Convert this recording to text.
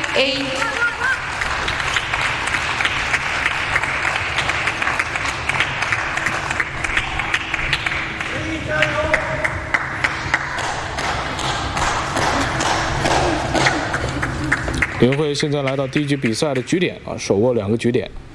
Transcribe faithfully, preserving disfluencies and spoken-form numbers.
A。 林慧现在来到第一局比赛的局点啊，手握两个局点。